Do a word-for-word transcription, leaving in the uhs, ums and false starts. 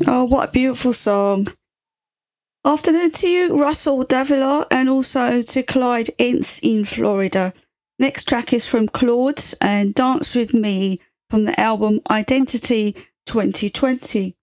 Oh, what a beautiful song. Afternoon to you, Russell Davila, and also to Clyde Ince in Florida. Next track is from Claude and Dance With Me from the album Identity twenty twenty.